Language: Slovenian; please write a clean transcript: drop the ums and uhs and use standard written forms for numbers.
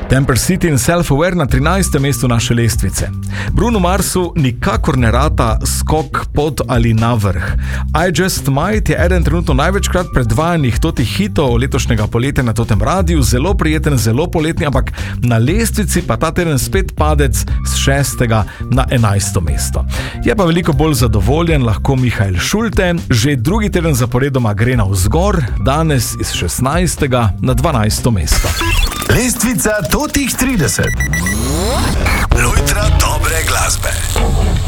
Temper City in Self-Aware na 13. mestu naše lestvice. Bruno Marsu nikakor ne rata skok pod ali na vrh. I Just Might je eden trenutno največkrat predvajanih totih hitov letošnjega poletja na totem radiju, zelo prijeten, zelo poletni, ampak na lestvici pa ta teden spet padec z 6. na 11. mesto. Je pa veliko bolj zadovoljen lahko Mihael Schulte, že drugi teden zaporedoma gre navzgor, danes iz 16. na 12. mesto. Lestvica totih 30. Lojtra dobre glasbe.